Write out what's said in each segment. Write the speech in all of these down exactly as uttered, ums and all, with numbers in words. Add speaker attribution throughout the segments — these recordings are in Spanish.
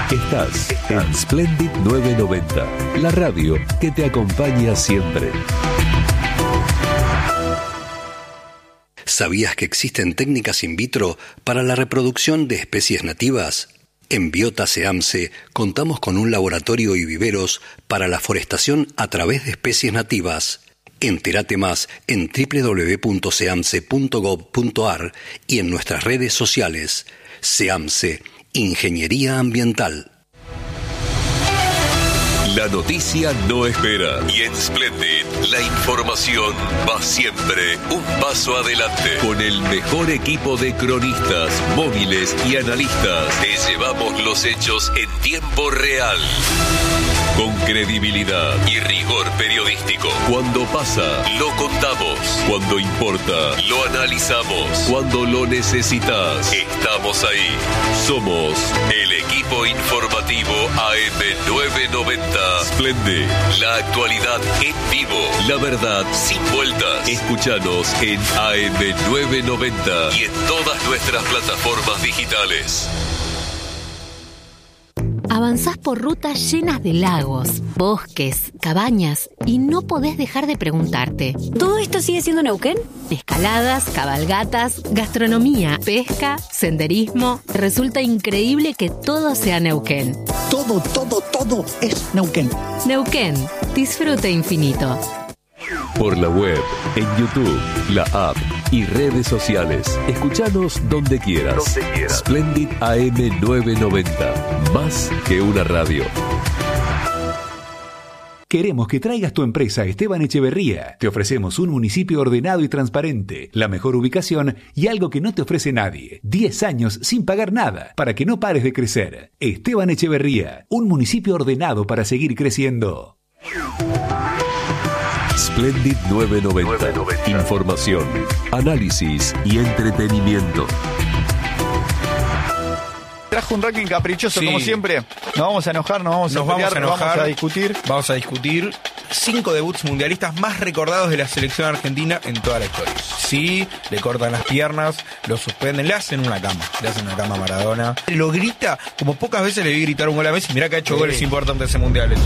Speaker 1: Estás en Splendid novecientos noventa, la radio que te acompaña siempre.
Speaker 2: ¿Sabías que existen técnicas in vitro para la reproducción de especies nativas? En Biota SEAMSE contamos con un laboratorio y viveros para la forestación a través de especies nativas. Entérate más en doble u doble u doble u punto seamse punto gob punto ar y en nuestras redes sociales. SEAMSE, Ingeniería Ambiental.
Speaker 1: La noticia no espera. Y en Splendid, la información va siempre un paso adelante. Con el mejor equipo de cronistas, móviles y analistas, te llevamos los hechos en tiempo real. Con credibilidad y rigor periodístico. Cuando pasa, lo contamos. Cuando importa, lo analizamos. Cuando lo necesitas, estamos ahí. Somos el equipo informativo A M novecientos noventa. Splendid, la actualidad en vivo. La verdad sin vueltas. Escúchanos en A M novecientos noventa y en todas nuestras plataformas digitales.
Speaker 3: Avanzás por rutas llenas de lagos, bosques, cabañas y no podés dejar de preguntarte:
Speaker 4: ¿todo esto sigue siendo Neuquén?
Speaker 3: Escaladas, cabalgatas, gastronomía, pesca, senderismo. Resulta increíble que todo sea Neuquén.
Speaker 5: Todo, todo, todo es Neuquén.
Speaker 3: Neuquén, disfrute infinito.
Speaker 1: Por la web, en YouTube, la app y redes sociales. Escuchanos donde quieras. Donde quieras. Splendid A M novecientos noventa. Más que una radio.
Speaker 6: Queremos que traigas tu empresa a Esteban Echeverría. Te ofrecemos un municipio ordenado y transparente, la mejor ubicación y algo que no te ofrece nadie. diez años sin pagar nada, para que no pares de crecer. Esteban Echeverría, un municipio ordenado para seguir creciendo.
Speaker 1: Splendid novecientos noventa. Información, análisis y entretenimiento.
Speaker 7: Trajo un ranking caprichoso,
Speaker 8: Sí.
Speaker 7: como siempre. Nos vamos a enojar, nos vamos
Speaker 8: Nos
Speaker 7: a pelear,
Speaker 8: vamos a
Speaker 7: nos
Speaker 8: enojar,
Speaker 7: vamos a discutir.
Speaker 8: Vamos a discutir cinco debuts mundialistas más recordados de la selección argentina en toda la historia. Sí, le cortan las piernas, lo suspenden, le hacen una cama, le hacen una cama a Maradona. Lo grita, como pocas veces le vi gritar un gol a Messi. Mirá que ha hecho
Speaker 7: Sí.
Speaker 8: goles importantes en mundiales.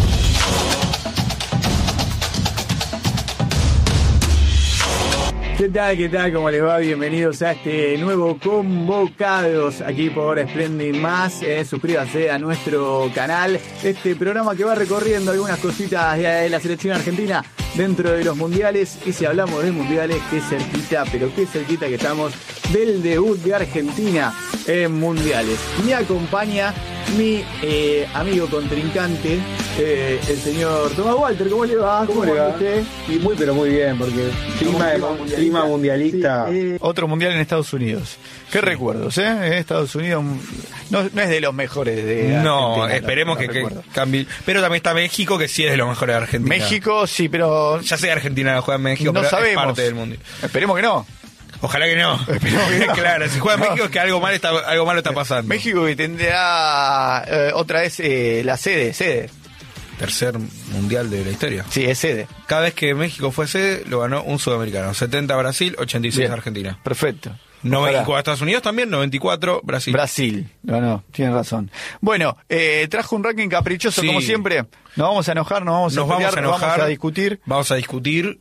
Speaker 9: ¿Qué tal? ¿Qué tal? ¿Cómo les va? Bienvenidos a este nuevo Convocados aquí por Splendid Más. Eh, suscríbanse a nuestro canal. Este programa que va recorriendo algunas cositas de la selección argentina dentro de los mundiales. Y si hablamos de mundiales, qué cerquita, pero qué cerquita que estamos del debut de Argentina en mundiales. Me acompaña mi eh, amigo contrincante, eh, el señor Tomás Walter. ¿Cómo le va?
Speaker 10: ¿Cómo, ¿Cómo le va?
Speaker 9: Usted?
Speaker 10: Y muy pero muy bien, porque clima, clima mundialista, clima mundialista.
Speaker 9: Sí, eh.
Speaker 7: Otro mundial en Estados Unidos. Qué sí. recuerdos, ¿eh? Estados Unidos no, no es de los mejores de
Speaker 8: No,
Speaker 7: Argentina,
Speaker 8: esperemos
Speaker 7: no, no
Speaker 8: que, que
Speaker 7: recuerdo.
Speaker 8: cambie. Pero también está México, que sí es de los mejores de Argentina.
Speaker 7: México, sí, pero
Speaker 8: ya sé que Argentina no juega en México,
Speaker 7: no
Speaker 8: pero
Speaker 7: sabemos.
Speaker 8: es parte del mundo.
Speaker 7: Esperemos que no.
Speaker 8: Ojalá que no.
Speaker 7: Esperemos que no.
Speaker 8: Claro, si juega en
Speaker 7: No.
Speaker 8: México es que algo malo está, algo malo está pasando.
Speaker 7: México que tendrá eh, otra vez eh, la sede, sede.
Speaker 8: Tercer mundial de la historia.
Speaker 7: Sí, es sede.
Speaker 8: Cada vez que México fue sede, lo ganó un sudamericano. setenta Brasil, ochenta y seis
Speaker 7: Bien.
Speaker 8: Argentina.
Speaker 7: Perfecto.
Speaker 8: noventa y cuatro Estados Unidos también, noventa y cuatro Brasil.
Speaker 7: Brasil. No, no, tienes razón. Bueno, eh, trajo un ranking caprichoso,
Speaker 8: Sí.
Speaker 7: como siempre. Nos vamos a enojar, nos vamos
Speaker 8: Nos
Speaker 7: a pelear,
Speaker 8: vamos a enojar.
Speaker 7: vamos a discutir.
Speaker 8: Vamos a discutir.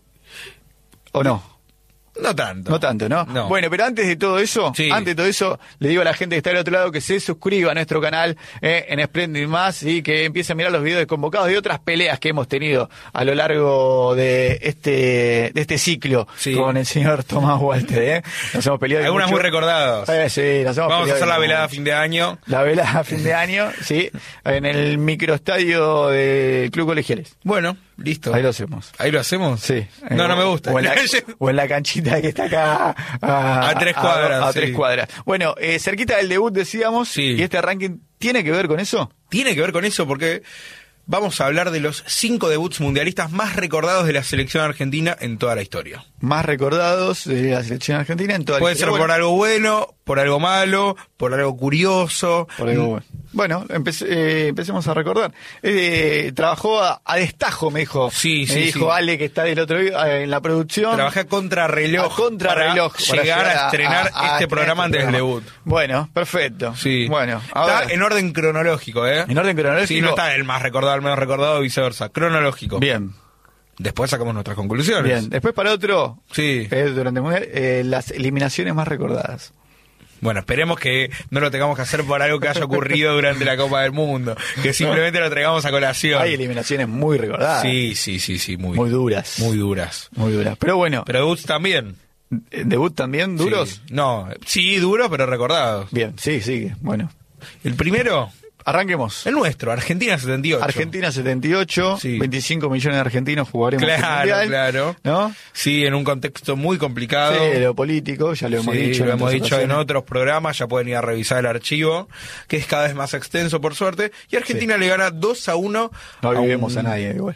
Speaker 7: ¿O no?
Speaker 8: No tanto.
Speaker 7: No tanto, ¿no?
Speaker 8: No.
Speaker 7: Bueno, pero antes de todo eso,
Speaker 8: Sí.
Speaker 7: antes de todo eso, le digo a la gente que está del otro lado que se suscriba a nuestro canal eh, en Splendid Más y que empiece a mirar los videos de Convocados de otras peleas que hemos tenido a lo largo de este de este ciclo
Speaker 8: Sí.
Speaker 7: con el señor Tomás Walter, ¿eh? Nos hemos peleado.
Speaker 8: Algunas
Speaker 7: mucho.
Speaker 8: muy recordadas.
Speaker 7: Eh, sí, nos hemos
Speaker 8: Vamos a
Speaker 7: peleado
Speaker 8: hacer la
Speaker 7: mucho.
Speaker 8: velada a fin de año.
Speaker 7: La velada a fin de año, sí, en el microestadio del Club Colegiales.
Speaker 8: Bueno, listo.
Speaker 7: Ahí lo hacemos.
Speaker 8: ¿Ahí lo hacemos?
Speaker 7: Sí.
Speaker 8: No, no me gusta.
Speaker 7: O en la, o en la canchita que está acá. A,
Speaker 8: A tres cuadras,
Speaker 7: A, a
Speaker 8: sí.
Speaker 7: tres cuadras. Bueno, eh, cerquita del debut decíamos.
Speaker 8: Sí.
Speaker 7: ¿Y este ranking tiene que ver con eso?
Speaker 8: Tiene que ver con eso porque vamos a hablar de los cinco debuts mundialistas más recordados de la selección argentina en toda la historia.
Speaker 7: más recordados de la selección argentina en toda la
Speaker 8: Puede ser
Speaker 7: historia.
Speaker 8: por algo bueno, por algo malo, por algo curioso.
Speaker 7: Por algo bueno. Bueno, empecé, eh, empecemos a recordar. Eh, trabajó a, a destajo, me dijo.
Speaker 8: Sí, sí,
Speaker 7: Me dijo
Speaker 8: sí.
Speaker 7: Ale, que está del otro eh, en la producción.
Speaker 8: Trabajé a contrarreloj,
Speaker 7: A contrarreloj
Speaker 8: para
Speaker 7: para
Speaker 8: llegar a estrenar
Speaker 7: a- a
Speaker 8: este
Speaker 7: estrenar
Speaker 8: programa
Speaker 7: este
Speaker 8: antes del
Speaker 7: programa.
Speaker 8: debut.
Speaker 7: Bueno, perfecto.
Speaker 8: Sí.
Speaker 7: Bueno,
Speaker 8: Está
Speaker 7: ahora,
Speaker 8: en orden cronológico, ¿eh?
Speaker 7: en orden cronológico.
Speaker 8: Sí, no está el más recordado, el menos recordado, viceversa. Cronológico.
Speaker 7: Bien,
Speaker 8: Después sacamos nuestras conclusiones.
Speaker 7: bien. Después para otro,
Speaker 8: Sí.
Speaker 7: eh, durante el mundial, eh, las eliminaciones más recordadas.
Speaker 8: Bueno, esperemos que no lo tengamos que hacer por algo que haya ocurrido durante la Copa del Mundo. Que simplemente lo traigamos a colación.
Speaker 7: Hay eliminaciones muy recordadas.
Speaker 8: Sí, sí, sí, sí, muy,
Speaker 7: Muy duras.
Speaker 8: muy duras.
Speaker 7: Muy duras. Pero bueno,
Speaker 8: Pero debuts también.
Speaker 7: eh, debut también duros.
Speaker 8: Sí. No, sí, duros, pero recordados.
Speaker 7: Bien, sí, sí. Bueno,
Speaker 8: El primero,
Speaker 7: arranquemos.
Speaker 8: el nuestro, Argentina setenta y ocho.
Speaker 7: Argentina setenta y ocho,
Speaker 8: Sí.
Speaker 7: veinticinco millones de argentinos jugaremos el
Speaker 8: Claro,
Speaker 7: mundial,
Speaker 8: claro.
Speaker 7: ¿no?
Speaker 8: Sí, en un contexto muy complicado.
Speaker 7: Sí, lo político, ya lo hemos
Speaker 8: Sí,
Speaker 7: dicho.
Speaker 8: lo
Speaker 7: en
Speaker 8: hemos
Speaker 7: otras
Speaker 8: dicho en
Speaker 7: ocasiones.
Speaker 8: otros programas, ya pueden ir a revisar el archivo, que es cada vez más extenso por suerte, y Argentina le gana dos a uno
Speaker 7: No
Speaker 8: a,
Speaker 7: olvidemos
Speaker 8: un-
Speaker 7: a nadie igual.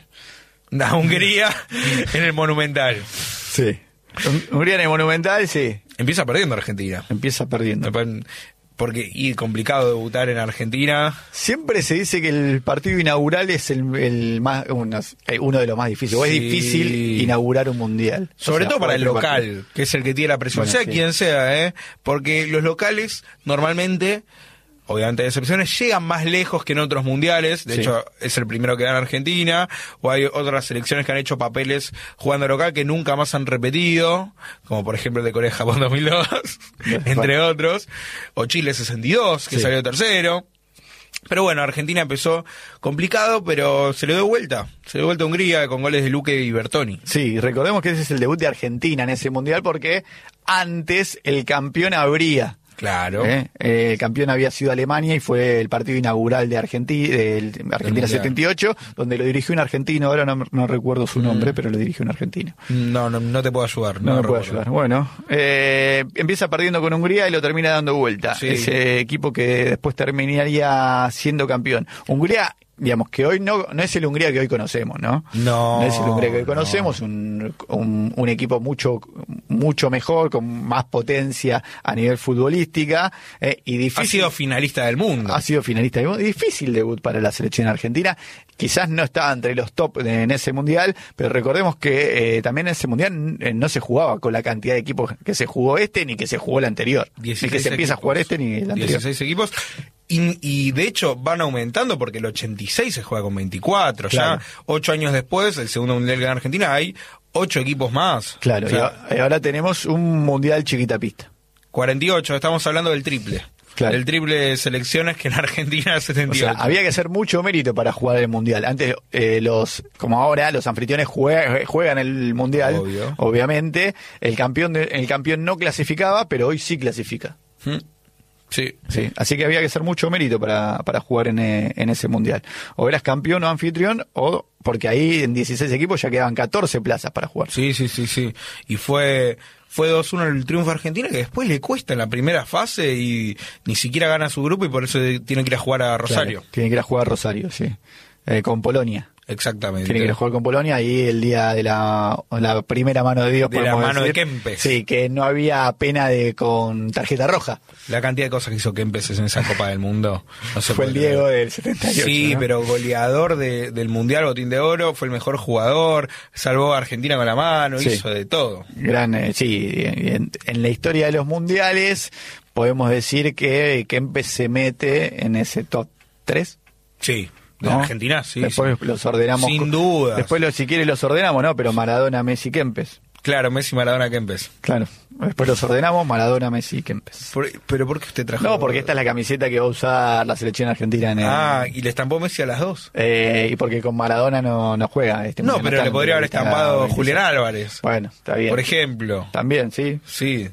Speaker 8: a Hungría en el Monumental.
Speaker 7: Sí. Hungría en el Monumental, sí.
Speaker 8: Empieza perdiendo Argentina.
Speaker 7: Empieza perdiendo.
Speaker 8: Porque y complicado debutar en Argentina.
Speaker 7: Siempre se dice que el partido inaugural es el, el más uno, eh, uno de los más difíciles. O es
Speaker 8: Sí.
Speaker 7: difícil inaugurar un mundial.
Speaker 8: Sobre
Speaker 7: O sea,
Speaker 8: todo para el
Speaker 7: cualquier
Speaker 8: local,
Speaker 7: partido.
Speaker 8: que es el que tiene la presión,
Speaker 7: Bueno,
Speaker 8: sea
Speaker 7: sí.
Speaker 8: quien sea, ¿eh? Porque los locales normalmente, obviamente hay excepciones, llegan más lejos que en otros mundiales. De
Speaker 7: Sí.
Speaker 8: hecho, es el primero que gana Argentina. O hay otras selecciones que han hecho papeles jugando local que nunca más han repetido, como por ejemplo el de Corea-Japón dos mil dos, entre otros. O Chile sesenta y dos, que
Speaker 7: Sí.
Speaker 8: salió tercero. Pero bueno, Argentina empezó complicado, pero se le dio vuelta. Se le dio vuelta a Hungría con goles de Luque y Bertoni.
Speaker 7: Sí, recordemos que ese es el debut de Argentina en ese mundial porque antes el campeón habría.
Speaker 8: Claro.
Speaker 7: ¿Eh? Eh, el campeón había sido Alemania y fue el partido inaugural de Argentina, del Argentina
Speaker 8: Mundial.
Speaker 7: setenta y ocho, donde lo dirigió un argentino, ahora no, no recuerdo su nombre,
Speaker 8: Mm.
Speaker 7: pero lo dirigió un argentino.
Speaker 8: No, no, no te puedo ayudar.
Speaker 7: No,
Speaker 8: No,
Speaker 7: me puede
Speaker 8: recuerdo.
Speaker 7: ayudar. Bueno, eh, empieza perdiendo con Hungría y lo termina dando vuelta.
Speaker 8: Sí.
Speaker 7: Ese equipo que después terminaría siendo campeón. Hungría, digamos que hoy no, no es el Hungría que hoy conocemos, ¿no?
Speaker 8: No.
Speaker 7: No es el Hungría que hoy
Speaker 8: no.
Speaker 7: conocemos, un, un, un equipo mucho mucho mejor, con más potencia a nivel futbolística eh, y difícil.
Speaker 8: Ha sido finalista del mundo.
Speaker 7: Ha sido finalista del mundo. Difícil debut para la selección argentina. Quizás no estaba entre los top en ese mundial, pero recordemos que eh, también en ese mundial eh, no se jugaba con la cantidad de equipos que se jugó este ni que se jugó el anterior. Ni que se empieza a jugar este ni el anterior.
Speaker 8: dieciséis equipos. Y, y de hecho van aumentando porque el ochenta y seis se juega con veinticuatro.
Speaker 7: Claro.
Speaker 8: Ya ocho años después, el segundo mundial que gana Argentina, hay ocho equipos más.
Speaker 7: Claro,
Speaker 8: O sea,
Speaker 7: y ahora tenemos un mundial chiquitapista.
Speaker 8: cuarenta y ocho, estamos hablando del triple.
Speaker 7: Claro.
Speaker 8: El triple de selecciones que en Argentina setenta
Speaker 7: O
Speaker 8: y
Speaker 7: sea,
Speaker 8: ocho.
Speaker 7: había que hacer mucho mérito para jugar el mundial. Antes, eh, los, como ahora, los anfitriones jue- juegan el mundial,
Speaker 8: Obvio.
Speaker 7: obviamente. El campeón, de- el campeón no clasificaba, pero hoy sí clasifica.
Speaker 8: ¿Mm? Sí.
Speaker 7: Sí, así que había que hacer mucho mérito para, para jugar en, eh, en ese mundial. O eras campeón o anfitrión, o porque ahí en dieciséis equipos ya quedaban catorce plazas para jugar.
Speaker 8: Sí, sí, sí, sí. Y fue fue dos uno el triunfo a Argentina, que después le cuesta en la primera fase y ni siquiera gana su grupo y por eso tiene que ir a jugar a Rosario.
Speaker 7: Claro, tiene que ir a jugar a Rosario, sí. Eh, con Polonia.
Speaker 8: Exactamente.
Speaker 7: Tiene que ir a jugar con Polonia y el día de la, la primera mano de Dios.
Speaker 8: De la
Speaker 7: podemos
Speaker 8: mano de
Speaker 7: decir.
Speaker 8: Kempes.
Speaker 7: Sí, que no había pena de con tarjeta roja.
Speaker 8: La cantidad de cosas que hizo Kempes en esa Copa del Mundo. No se
Speaker 7: Fue el
Speaker 8: puede
Speaker 7: Diego
Speaker 8: creer.
Speaker 7: del setenta y ocho.
Speaker 8: Sí,
Speaker 7: ¿no?
Speaker 8: pero goleador de, del Mundial, botín de oro, fue el mejor jugador, salvó a Argentina con la mano,
Speaker 7: Sí.
Speaker 8: hizo de todo.
Speaker 7: Gran, eh, sí, en, en la historia de los mundiales podemos decir que Kempes se mete en ese top tres.
Speaker 8: Sí, de
Speaker 7: ¿no?
Speaker 8: Argentina, sí.
Speaker 7: Después
Speaker 8: sí.
Speaker 7: los ordenamos.
Speaker 8: Sin
Speaker 7: con-
Speaker 8: dudas.
Speaker 7: Después, lo, si quieres, los ordenamos, ¿no? Pero Maradona, Messi, Kempes.
Speaker 8: Claro, Messi, Maradona, Kempes.
Speaker 7: Claro. Después los ordenamos, Maradona, Messi, Kempes.
Speaker 8: Por- ¿Pero por qué usted trajo?
Speaker 7: No, porque esta es la camiseta que va a usar la selección argentina en el...
Speaker 8: Ah, y le estampó Messi a las dos.
Speaker 7: Eh, y porque con Maradona no, no juega. Este
Speaker 8: No,
Speaker 7: mundial,
Speaker 8: pero
Speaker 7: está
Speaker 8: le
Speaker 7: en-
Speaker 8: podría haber
Speaker 7: está
Speaker 8: estampado
Speaker 7: veintiséis.
Speaker 8: Julián Álvarez.
Speaker 7: Bueno, está bien.
Speaker 8: Por ejemplo.
Speaker 7: También, sí.
Speaker 8: Sí.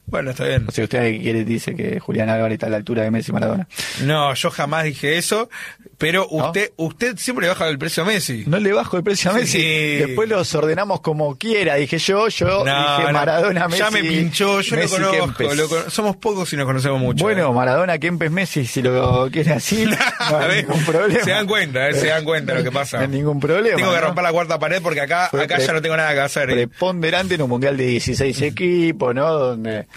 Speaker 8: Bueno, está bien.
Speaker 9: O sea, usted quiere, dice que Julián Álvarez está a la altura de Messi y Maradona.
Speaker 8: No, yo jamás dije eso, pero usted ¿No? usted siempre le baja el precio a Messi.
Speaker 9: No le bajo el precio a Messi. Sí. Después los ordenamos como quiera. Dije yo, yo
Speaker 8: no,
Speaker 9: dije Maradona,
Speaker 8: no.
Speaker 9: Messi.
Speaker 8: Ya me pinchó, yo
Speaker 9: Messi,
Speaker 8: lo conozco. Lo con... Somos pocos y nos conocemos mucho.
Speaker 9: Bueno,
Speaker 8: ¿eh?
Speaker 9: Maradona, Kempes, Messi, si lo quiere así, no hay ningún problema.
Speaker 8: Se dan cuenta, eh, se dan cuenta de lo que pasa.
Speaker 9: No hay ningún problema.
Speaker 8: Tengo que
Speaker 9: ¿no?
Speaker 8: romper la cuarta pared porque acá, acá
Speaker 9: pre-
Speaker 8: ya no tengo nada que hacer.
Speaker 9: Preponderante en un mundial de dieciséis equipos, ¿no? Donde...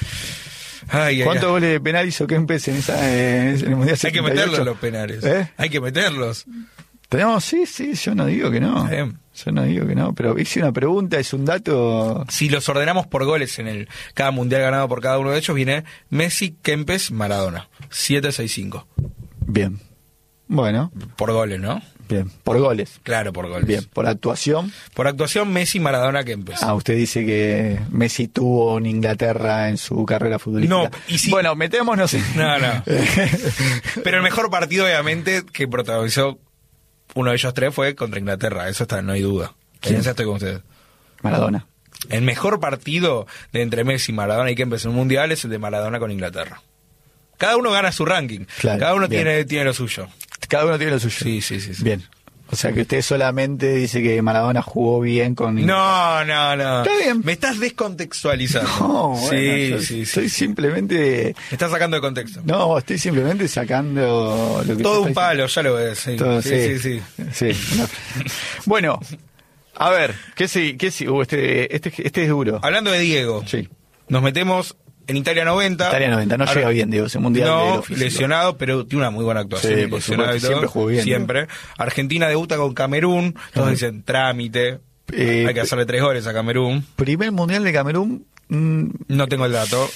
Speaker 9: Ay, ¿Cuántos ay, goles de penal hizo Kempes en, esa, en el Mundial
Speaker 8: setenta y ocho? Hay que meterlos los penales. ¿Eh? Hay que meterlos.
Speaker 9: Tenemos, sí, sí, yo no digo que no. Bien. Yo no digo que no, pero hice una pregunta, es un dato...
Speaker 8: Si los ordenamos por goles en el cada mundial ganado por cada uno de ellos, viene Messi, Kempes, Maradona. siete seis cinco.
Speaker 9: Bien. Bueno.
Speaker 8: Por goles, ¿no?
Speaker 9: Bien, por goles.
Speaker 8: Claro, por goles.
Speaker 9: Bien, por actuación.
Speaker 8: Por actuación, Messi, Maradona, Kempes.
Speaker 9: Ah, usted dice que Messi tuvo en Inglaterra en su carrera futbolística.
Speaker 8: No, y si...
Speaker 9: Bueno, metémonos en...
Speaker 8: No, no. Pero el mejor partido, obviamente, que protagonizó uno de ellos tres fue contra Inglaterra. Eso está, no hay duda. En esa estoy con usted.
Speaker 9: Maradona.
Speaker 8: El mejor partido de entre Messi, Maradona y Kempes en un mundial es el de Maradona con Inglaterra. Cada uno gana su ranking. Claro, Cada uno tiene, tiene lo suyo.
Speaker 9: Cada uno tiene lo suyo.
Speaker 8: Sí, sí, sí, sí.
Speaker 9: Bien. O sea que usted solamente dice que Maradona jugó bien con...
Speaker 8: No, no, no.
Speaker 9: Está bien.
Speaker 8: Me estás descontextualizando.
Speaker 9: No, bueno,
Speaker 8: sí,
Speaker 9: yo
Speaker 8: sí,
Speaker 9: estoy
Speaker 8: sí.
Speaker 9: simplemente...
Speaker 8: Me estás sacando de contexto.
Speaker 9: No, estoy simplemente sacando... Lo que
Speaker 8: Todo un palo, ya lo ves. Sí,
Speaker 9: Todo,
Speaker 8: sí,
Speaker 9: sí.
Speaker 8: sí.
Speaker 9: sí. sí. No. Bueno, a ver, ¿qué sí? ¿Qué sí? Uh, este, este, este es duro.
Speaker 8: Hablando de Diego.
Speaker 9: Sí.
Speaker 8: Nos metemos... En Italia noventa.
Speaker 9: Italia noventa, no Ahora, llega bien, Diego, ese mundial.
Speaker 8: No,
Speaker 9: de
Speaker 8: lesionado, pero tiene una muy buena actuación.
Speaker 9: Sí, por supuesto,
Speaker 8: y todo,
Speaker 9: siempre jugó bien.
Speaker 8: Siempre. ¿No? Argentina debuta con Camerún, todos uh-huh. dicen trámite. Eh, Hay que hacerle tres goles a Camerún.
Speaker 9: Primer mundial de Camerún. Mmm,
Speaker 8: no tengo el dato.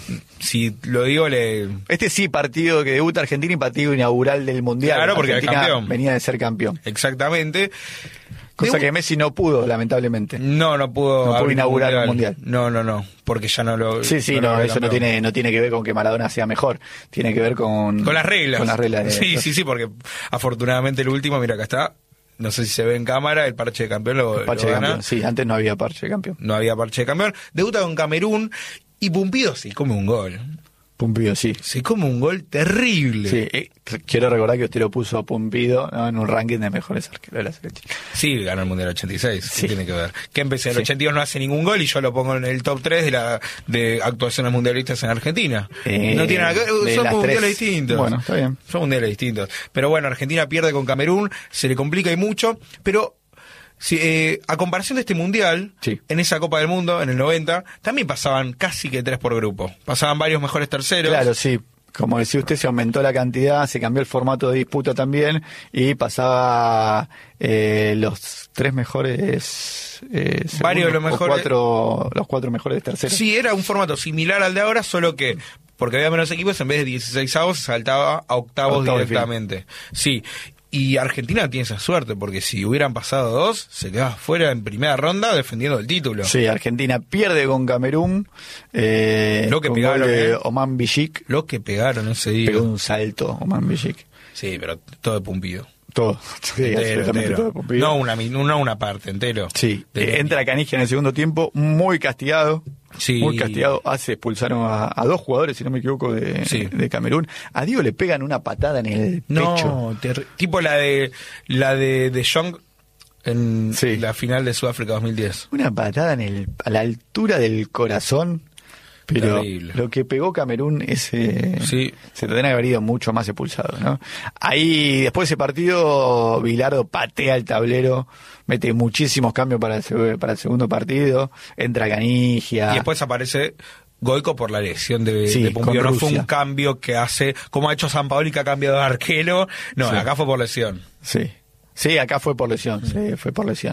Speaker 8: Si lo digo, le.
Speaker 9: Este sí, partido que debuta Argentina y partido inaugural del mundial.
Speaker 8: Claro, porque
Speaker 9: Argentina
Speaker 8: era campeón.
Speaker 9: Venía de ser campeón.
Speaker 8: Exactamente.
Speaker 9: Cosa que Messi no pudo, lamentablemente.
Speaker 8: No, no pudo,
Speaker 9: no pudo inaugurar un mundial.
Speaker 8: No, no, no, porque ya no lo...
Speaker 9: Sí, sí, no, no eso no tiene, no tiene que ver con que Maradona sea mejor, tiene que ver con...
Speaker 8: Con las reglas.
Speaker 9: Con las reglas de...
Speaker 8: Sí, sí, sí, porque afortunadamente el último, mira, acá está, no sé si se ve en cámara, el parche de campeón lo,
Speaker 9: el parche
Speaker 8: lo
Speaker 9: de
Speaker 8: gana.
Speaker 9: Campeón, sí, antes no había parche de campeón.
Speaker 8: No había parche de campeón. Debuta con Camerún y Pumpido sí come un gol.
Speaker 9: Pumpido, sí.
Speaker 8: Se come un gol terrible.
Speaker 9: Sí, eh, quiero recordar que usted lo puso a Pumpido, ¿no?, en un ranking de mejores arqueros de la selección.
Speaker 8: Sí, ganó el Mundial ochenta y seis, sí. ¿Qué tiene que ver? Que empecé en el
Speaker 9: sí.
Speaker 8: ochenta y dos no hace ningún gol y yo lo pongo en el top tres de la de actuaciones mundialistas en Argentina. Eh, no tiene nada que ver, son mundiales tres. distintos.
Speaker 9: Bueno, está bien.
Speaker 8: Son mundiales distintos. Pero bueno, Argentina pierde con Camerún, se le complica y mucho, pero... Sí, eh, a comparación de este mundial,
Speaker 9: sí.
Speaker 8: en esa Copa del Mundo, en el noventa, también pasaban casi que tres por grupo. Pasaban varios mejores terceros.
Speaker 9: Claro, sí. Como decía usted, se aumentó la cantidad, se cambió el formato de disputa también y pasaba eh, los tres mejores... Eh,
Speaker 8: varios de los mejores.
Speaker 9: Cuatro, los cuatro mejores terceros.
Speaker 8: Sí, era un formato similar al de ahora, solo que... Porque había menos equipos, en vez de dieciseisavos, saltaba a octavos, octavos directamente. Sí. Y Argentina tiene esa suerte, porque si hubieran pasado dos, se quedaba fuera en primera ronda defendiendo el título.
Speaker 9: Sí, Argentina pierde con Camerún. Eh,
Speaker 8: Lo que
Speaker 9: con
Speaker 8: pegaron.
Speaker 9: Gol de
Speaker 8: Eh.
Speaker 9: Oman Bijik.
Speaker 8: Lo que pegaron ese día.
Speaker 9: Pegó un salto Oman Bijik.
Speaker 8: Sí, pero todo de Pumpido.
Speaker 9: Todo. Sí,
Speaker 8: entero, entero.
Speaker 9: Todo de Pumpido.
Speaker 8: No una, no una parte, entero.
Speaker 9: Sí. Eh, entra Canigia en el segundo tiempo, muy castigado.
Speaker 8: Sí.
Speaker 9: Muy castigado. Hace expulsaron a, a dos jugadores, si no me equivoco, de,
Speaker 8: sí.
Speaker 9: de Camerún. A Diego le pegan una patada en el
Speaker 8: no,
Speaker 9: pecho.
Speaker 8: Ter- tipo la de la de, de Jong en
Speaker 9: sí.
Speaker 8: la final de Sudáfrica dos mil diez.
Speaker 9: Una patada en el, a la altura del corazón. Pero
Speaker 8: terrible.
Speaker 9: Lo que pegó Camerún es, eh,
Speaker 8: sí.
Speaker 9: se tendría que haber ido mucho más expulsado, ¿no? Ahí, después de ese partido, Bilardo patea el tablero, mete muchísimos cambios para el, para el segundo partido, entra Canigia.
Speaker 8: Y después aparece Goico por la lesión de,
Speaker 9: sí,
Speaker 8: de Pumpido. No fue un cambio que hace, como ha hecho San Paoli, que ha cambiado de arquero. No, sí. Acá fue por lesión.
Speaker 9: Sí, sí, acá fue por lesión, mm. sí, fue por lesión.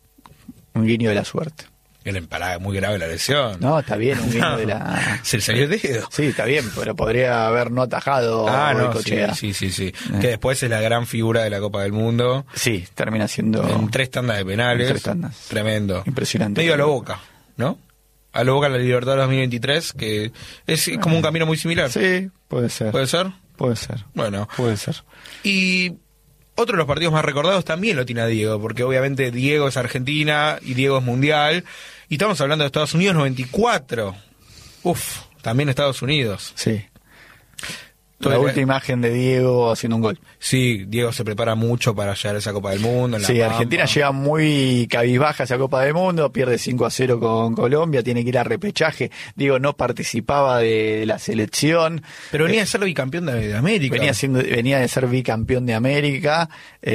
Speaker 9: Un guiño de la suerte.
Speaker 8: Era emparada, muy grave la lesión.
Speaker 9: No, está bien, un guiño
Speaker 8: no,
Speaker 9: de la...
Speaker 8: Se le salió el dedo.
Speaker 9: Sí, está bien, pero podría haber no atajado.
Speaker 8: Ah, no, sí, sí, sí, sí. Eh. Que después es la gran figura de la Copa del Mundo.
Speaker 9: Sí, termina siendo...
Speaker 8: En tres tandas de penales.
Speaker 9: En tres tandas.
Speaker 8: Tremendo.
Speaker 9: Impresionante.
Speaker 8: Medio a lo Boca, ¿no? A lo Boca en la Libertadores dos mil veintitrés, que es como un camino muy similar.
Speaker 9: Sí, puede ser.
Speaker 8: ¿Puede ser?
Speaker 9: Puede ser.
Speaker 8: Bueno.
Speaker 9: Puede ser.
Speaker 8: Y... Otro de los partidos más recordados también lo tiene a Diego, porque obviamente Diego es Argentina y Diego es Mundial. Y estamos hablando de Estados Unidos noventa y cuatro. Uf, también Estados Unidos.
Speaker 7: Sí. La última imagen de Diego haciendo un gol.
Speaker 8: Sí, Diego se prepara mucho para llegar a esa Copa del Mundo. En la
Speaker 7: sí,
Speaker 8: Pampa.
Speaker 7: Argentina llega muy cabizbaja a esa Copa del Mundo, pierde cinco a cero con Colombia, tiene que ir a repechaje. Diego no participaba de la selección.
Speaker 8: Pero venía
Speaker 7: eh,
Speaker 8: de ser bicampeón de, de América.
Speaker 7: Venía, siendo, venía de ser bicampeón de América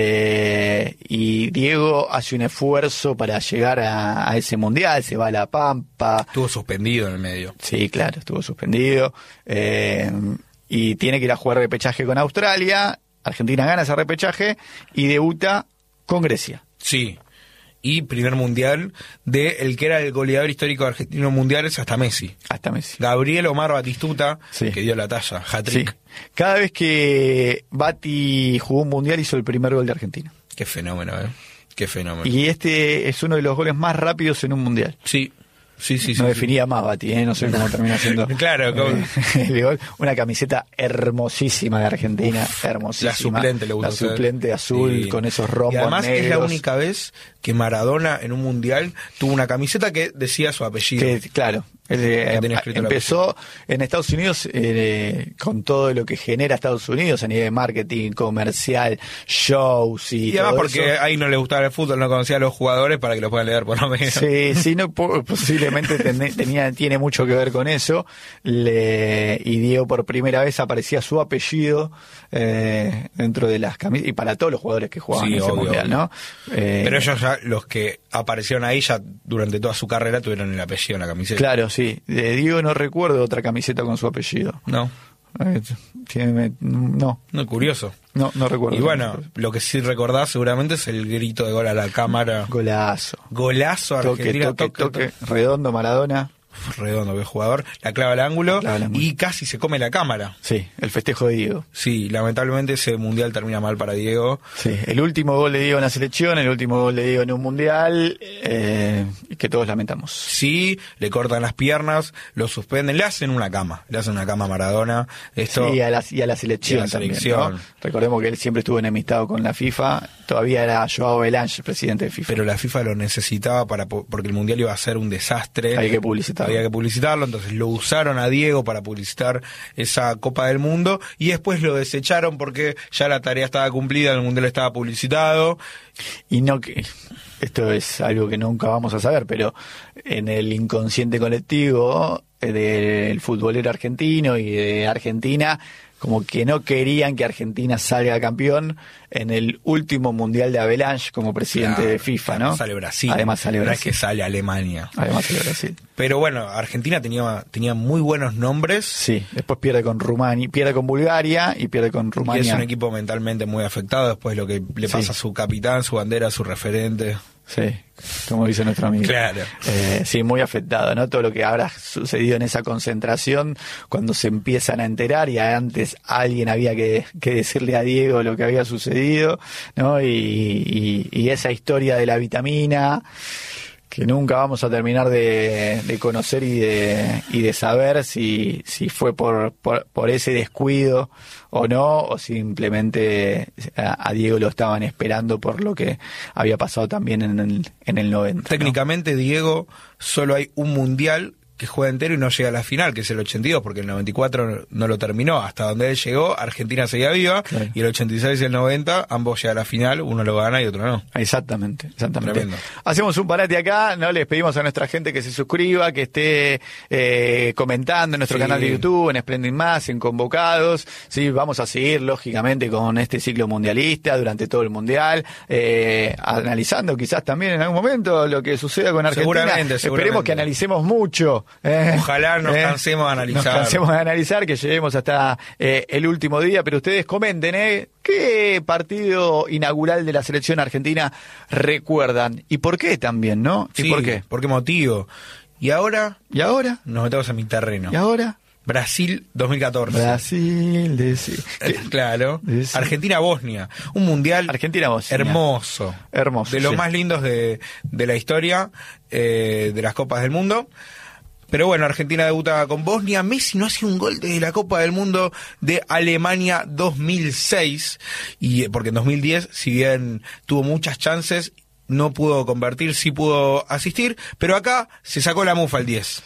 Speaker 7: eh, y Diego hace un esfuerzo para llegar a, a ese Mundial, se va a La Pampa.
Speaker 8: Estuvo suspendido en el medio.
Speaker 7: Sí, claro, estuvo suspendido. Eh, y tiene que ir a jugar repechaje con Australia. Argentina gana ese repechaje y debuta con Grecia.
Speaker 8: Sí, y primer mundial de el que era el goleador histórico argentino mundiales hasta Messi.
Speaker 7: Hasta Messi.
Speaker 8: Gabriel Omar Batistuta,
Speaker 7: sí.
Speaker 8: que dio la talla, hat-trick.
Speaker 7: Sí. Cada vez que Bati jugó un mundial hizo el primer gol de Argentina.
Speaker 8: Qué fenómeno, ¿eh? Qué fenómeno.
Speaker 7: Y este es uno de los goles más rápidos en un mundial.
Speaker 8: Sí. Sí, sí,
Speaker 7: no
Speaker 8: sí,
Speaker 7: definía
Speaker 8: sí.
Speaker 7: más Bati, ¿eh? No sé cómo termina siendo.
Speaker 8: Claro, como...
Speaker 7: el gol. Una camiseta hermosísima de Argentina, Uf, hermosísima.
Speaker 8: La suplente le gusta.
Speaker 7: La suplente azul sí. Con esos rombos.
Speaker 8: Y además
Speaker 7: negros.
Speaker 8: Es la única vez que Maradona en un mundial tuvo una camiseta que decía su apellido.
Speaker 7: Que, claro. Él, eh, empezó en Estados Unidos eh, con todo lo que genera Estados Unidos a nivel de marketing, comercial, shows y,
Speaker 8: y además
Speaker 7: todo
Speaker 8: porque
Speaker 7: eso.
Speaker 8: ahí no le gustaba el fútbol, no conocía a los jugadores para que los puedan leer por lo menos.
Speaker 7: Sí, sí, no, posiblemente ten, tenía, tiene mucho que ver con eso. Le, y Diego por primera vez aparecía su apellido eh, dentro de las camisas y para todos los jugadores que jugaban
Speaker 8: sí,
Speaker 7: en ese
Speaker 8: obvio,
Speaker 7: mundial,
Speaker 8: obvio.
Speaker 7: ¿no? Eh,
Speaker 8: Pero ellos ya, los que aparecieron ahí ya durante toda su carrera tuvieron el apellido en la camiseta.
Speaker 7: Claro, sí. De Diego no recuerdo otra camiseta con su apellido.
Speaker 8: No.
Speaker 7: Eh, tiene, no.
Speaker 8: No, curioso.
Speaker 7: No, no recuerdo.
Speaker 8: Y bueno, lo que sí recordás seguramente es el grito de gol a la cámara.
Speaker 7: Golazo.
Speaker 8: Golazo Argentina.
Speaker 7: Toque, toque, toque, toque. Redondo, Maradona.
Speaker 8: Redondo, que jugador, la clava al ángulo, clava al ángulo y casi se come la cámara.
Speaker 7: Sí, el festejo de Diego.
Speaker 8: Sí, lamentablemente ese mundial termina mal para Diego.
Speaker 7: Sí, el último gol de Diego en la selección, el último gol de Diego en un mundial, eh, que todos lamentamos.
Speaker 8: Sí, le cortan las piernas, lo suspenden, le hacen una cama, le hacen una cama a Maradona. Esto,
Speaker 7: sí, a la, y a la selección, y a la selección. También, ¿no? Recordemos que él siempre estuvo enemistado con la FIFA, todavía era Joao Belange, presidente de FIFA.
Speaker 8: Pero la FIFA lo necesitaba para porque el mundial iba a ser un desastre.
Speaker 7: Hay que publicitar.
Speaker 8: Había que publicitarlo, entonces lo usaron a Diego para publicitar esa Copa del Mundo y después lo desecharon porque ya la tarea estaba cumplida, el mundial estaba publicitado.
Speaker 7: Y no que esto es algo que nunca vamos a saber, pero en el inconsciente colectivo del futbolero argentino y de Argentina, como que no querían que Argentina salga campeón en el último mundial de Avalanche como presidente claro, de FIFA, ¿no?
Speaker 8: Además sale Brasil.
Speaker 7: Además sale Brasil.
Speaker 8: No es que sale Alemania.
Speaker 7: Además sale Brasil.
Speaker 8: Pero bueno, Argentina tenía, tenía muy buenos nombres.
Speaker 7: Sí, después pierde con Rumania, pierde con Bulgaria y pierde con Rumania.
Speaker 8: Y es un equipo mentalmente muy afectado después de lo que le pasa sí. a su capitán, su bandera, su referente.
Speaker 7: Sí, como dice nuestro amigo.
Speaker 8: Claro.
Speaker 7: Eh, sí, muy afectado, ¿no? Todo lo que habrá sucedido en esa concentración, cuando se empiezan a enterar, y antes alguien había que, que decirle a Diego lo que había sucedido, ¿no? Y, y, y esa historia de la vitamina, que nunca vamos a terminar de, de conocer y de, y de saber si, si fue por, por, por ese descuido o no, o simplemente a, a Diego lo estaban esperando por lo que había pasado también en el, en el noventa.
Speaker 8: Técnicamente,
Speaker 7: ¿no?
Speaker 8: Diego, solo hay un mundial que juega entero y no llega a la final, que es el ochenta y dos, porque el noventa y cuatro no lo terminó. Hasta donde él llegó, Argentina seguía viva, claro. Y el ochenta y seis y el noventa, ambos llegan a la final, uno lo gana y otro no.
Speaker 7: Exactamente, exactamente.
Speaker 8: Tremendo.
Speaker 7: Hacemos un parate acá, no les pedimos a nuestra gente que se suscriba, que esté eh, comentando en nuestro sí. canal de YouTube, en Splendid Más, en Convocados. Sí, vamos a seguir, lógicamente, con este ciclo mundialista durante todo el mundial, eh, analizando quizás también en algún momento lo que suceda con Argentina.
Speaker 8: Seguramente, seguramente.
Speaker 7: Esperemos que analicemos mucho. Eh,
Speaker 8: Ojalá nos
Speaker 7: eh,
Speaker 8: cansemos de analizar.
Speaker 7: Nos cansemos de analizar, que lleguemos hasta eh, el último día, pero ustedes comenten, ¿eh? ¿Qué partido inaugural de la selección argentina recuerdan? ¿Y por qué también, no? ¿Y
Speaker 8: sí,
Speaker 7: por qué?
Speaker 8: ¿Por qué motivo? ¿Y ahora?
Speaker 7: ¿Y ahora?
Speaker 8: Nos metemos en mi terreno.
Speaker 7: ¿Y ahora?
Speaker 8: Brasil dos mil catorce.
Speaker 7: Brasil, de sí.
Speaker 8: Claro.
Speaker 7: De sí.
Speaker 8: Argentina-Bosnia. Un mundial
Speaker 7: Argentina-Bosnia.
Speaker 8: hermoso.
Speaker 7: Hermoso.
Speaker 8: De los
Speaker 7: sí.
Speaker 8: más lindos de, de la historia eh, de las Copas del Mundo. Pero bueno, Argentina debuta con Bosnia. Messi no hace un gol desde la Copa del Mundo de Alemania dos mil seis. Y porque en dos mil diez, si bien tuvo muchas chances, no pudo convertir, sí pudo asistir. Pero acá se sacó la mufa el diez.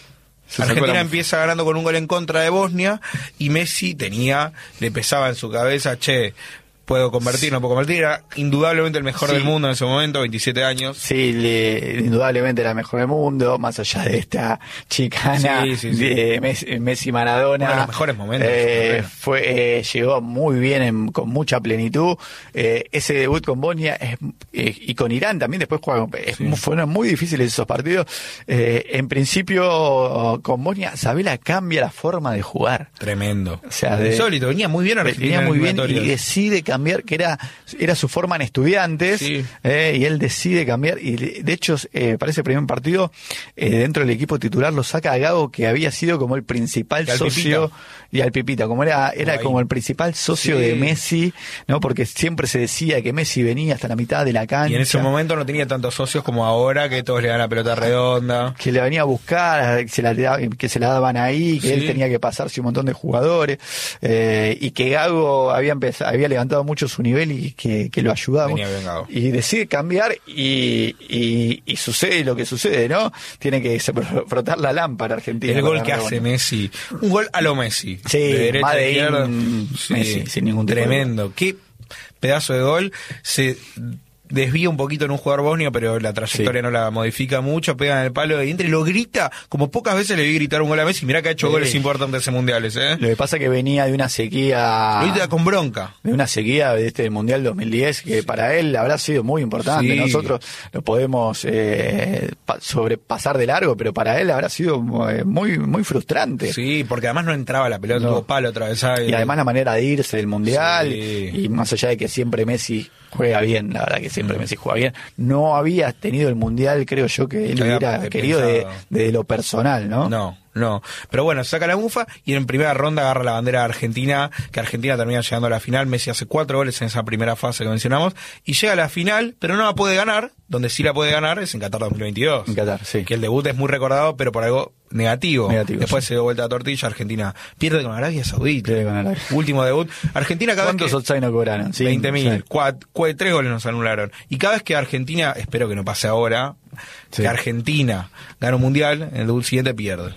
Speaker 8: Argentina empieza ganando con un gol en contra de Bosnia y Messi tenía, le pesaba en su cabeza, che, puedo convertir, no puedo convertir. Era indudablemente el mejor sí. del mundo en ese momento, veintisiete años.
Speaker 9: Sí, le, indudablemente era el mejor del mundo, más allá de esta chicana sí, sí, sí. de Messi, Messi Maradona.
Speaker 8: Uno de los mejores momentos.
Speaker 9: Eh, fue, eh, llegó muy bien, en, con mucha plenitud. Eh, ese debut con Bosnia es, eh, y con Irán también, después jugaron, sí. fueron muy difíciles esos partidos. Eh, en principio, con Bosnia, Sabela cambia la forma de jugar.
Speaker 8: Tremendo.
Speaker 9: O sea, de,
Speaker 8: insólito, venía muy bien Argentina.
Speaker 9: Venía muy bien y decide cambiar. cambiar, que era era su forma en Estudiantes, sí. eh, y él decide cambiar, y de hecho eh, parece el primer partido, eh, dentro del equipo titular lo saca a Gago, que había sido como el principal y socio, Pipita. y al Pipita, como era era Ahí. como el principal socio sí. de Messi, ¿no? Porque siempre se decía que Messi venía hasta la mitad de la cancha.
Speaker 8: Y en ese momento no tenía tantos socios como ahora, que todos le dan la pelota redonda.
Speaker 9: Que le venía a buscar, que se la, que se la daban ahí, que sí. él tenía que pasarse un montón de jugadores, eh, y que Gago había empezado, había levantado mucho su nivel y que, que lo ayudaba. Y decide cambiar y, y, y sucede lo que sucede, ¿no? Tiene que frotar la lámpara Argentina.
Speaker 8: El gol que hace Messi. Un gol a lo Messi.
Speaker 9: Sí,
Speaker 8: de derecha
Speaker 9: de
Speaker 8: a izquierda.
Speaker 9: Sí, Messi, sin ningún
Speaker 8: tremendo. Qué pedazo de gol. Se desvía un poquito en un jugador bosnio, pero la trayectoria sí. no la modifica mucho, pega en el palo de entre, lo grita, como pocas veces le vi gritar un gol a Messi. Mirá que ha hecho sí. goles importantes en mundiales, ¿eh?
Speaker 9: Lo que pasa es que venía de una sequía...
Speaker 8: Lo grita con bronca.
Speaker 9: De una sequía de este Mundial dos mil diez, que para él habrá sido muy importante. Sí. Nosotros lo podemos eh, pa- sobrepasar de largo, pero para él habrá sido muy muy frustrante.
Speaker 8: Sí, porque además no entraba la pelota, no. tuvo palo atravesado.
Speaker 9: Y además la manera de irse del Mundial,
Speaker 8: sí.
Speaker 9: y más allá de que siempre Messi juega bien, la verdad que siempre mm. Messi juega bien, no había tenido el Mundial, creo yo, que él hubiera querido de, de lo personal, ¿no?
Speaker 8: No, no. Pero bueno, saca la mufa y en primera ronda agarra la bandera de Argentina, que Argentina termina llegando a la final. Messi hace cuatro goles en esa primera fase que mencionamos y llega a la final, pero no la puede ganar. Donde sí la puede ganar es en Qatar dos mil veintidós.
Speaker 9: En Qatar, sí.
Speaker 8: Que el debut es muy recordado, pero por algo negativo.
Speaker 9: negativo
Speaker 8: Después
Speaker 9: sí.
Speaker 8: se dio vuelta a tortilla, Argentina pierde con Arabia Saudita.
Speaker 9: Pierde con Arabia.
Speaker 8: Último debut. Argentina cada
Speaker 9: ¿Cuántos offside no cobraron?
Speaker 8: Sí, veinte mil. Sí. Tres goles nos anularon. Y cada vez que Argentina, espero que no pase ahora, sí. que Argentina gana un mundial, en el debut siguiente pierde.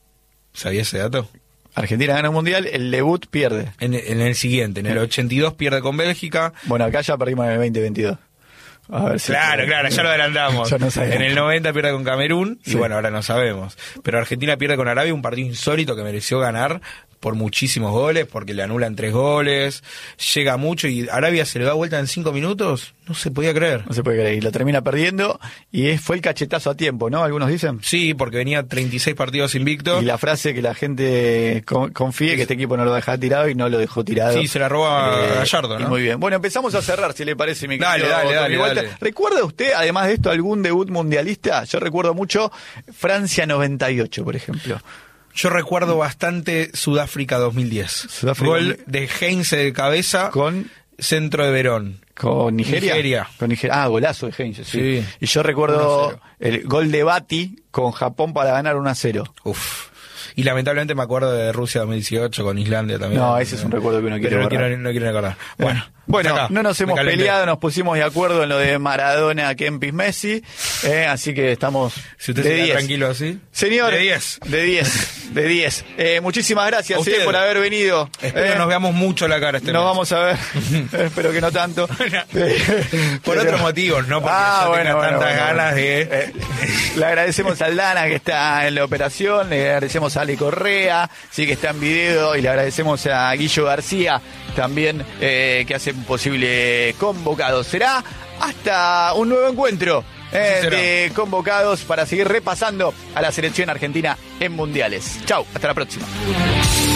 Speaker 8: ¿Sabía ese dato?
Speaker 9: Argentina gana un mundial, el debut pierde.
Speaker 8: En, en el siguiente, en el ochenta y dos pierde con Bélgica.
Speaker 9: Bueno, acá ya perdimos en el veinte veintidós.
Speaker 8: A ver si claro, puede. claro, ya lo adelantamos.
Speaker 9: No
Speaker 8: en el noventa pierde con Camerún, sí. y bueno, ahora no sabemos. Pero Argentina pierde con Arabia, un partido insólito que mereció ganar por muchísimos goles, porque le anulan tres goles, llega mucho y Arabia se le da vuelta en cinco minutos, no se podía creer.
Speaker 9: No se puede creer, y lo termina perdiendo, y es, fue el cachetazo a tiempo, ¿no? Algunos dicen.
Speaker 8: Sí, porque venía treinta y seis partidos invicto.
Speaker 9: Y la frase que la gente con, confíe que este equipo no lo deja tirado, y no lo dejó tirado.
Speaker 8: Sí, se la roba eh, Gallardo, ¿no?
Speaker 9: Muy bien. Bueno, empezamos a cerrar, si le parece, mi
Speaker 8: dale,
Speaker 9: querido
Speaker 8: dale, dale,
Speaker 9: Walter.
Speaker 8: dale.
Speaker 9: ¿Recuerda usted, además de esto, algún debut mundialista? Yo recuerdo mucho Francia noventa y ocho, por ejemplo.
Speaker 8: Yo recuerdo bastante Sudáfrica dos mil diez. Sudáfrica. Gol de Heinze de cabeza
Speaker 9: con
Speaker 8: centro de Verón.
Speaker 9: ¿Con Nigeria?
Speaker 8: Nigeria.
Speaker 9: Con Nigeria. Ah, golazo de Heinze, sí.
Speaker 8: sí.
Speaker 9: Y yo recuerdo el gol de Bati con Japón para ganar uno a cero.
Speaker 8: Uf. Y lamentablemente me acuerdo de Rusia dos mil dieciocho con Islandia también.
Speaker 9: No, ese es un recuerdo que uno quiere
Speaker 8: Pero no
Speaker 9: borrar.
Speaker 8: quiero, no quiero recordar. Bueno,
Speaker 9: bueno
Speaker 8: acá,
Speaker 9: no nos hemos peleado, nos pusimos de acuerdo en lo de Maradona, Kempis, Messi, eh, así que estamos
Speaker 8: si usted
Speaker 9: de
Speaker 8: se queda
Speaker 9: diez.
Speaker 8: Tranquilo así.
Speaker 9: Señor,
Speaker 8: de diez.
Speaker 9: De diez, de diez. Eh, muchísimas gracias eh, por haber venido.
Speaker 8: Espero
Speaker 9: eh,
Speaker 8: que nos veamos mucho la cara este
Speaker 9: Nos
Speaker 8: mes.
Speaker 9: vamos a ver, espero que no tanto.
Speaker 8: Por otros motivos, no porque
Speaker 9: ah,
Speaker 8: yo
Speaker 9: bueno,
Speaker 8: tenga
Speaker 9: bueno,
Speaker 8: tantas
Speaker 9: bueno,
Speaker 8: ganas
Speaker 9: bueno.
Speaker 8: de...
Speaker 9: Eh, le agradecemos a Aldana, que está en la operación, le agradecemos a Ale Correa, sí, que está en video, y le agradecemos a Guillo García también, eh, que hace posible Convocados. Será hasta un nuevo encuentro eh, de Convocados para seguir repasando a la selección argentina en mundiales. Chau, hasta la próxima.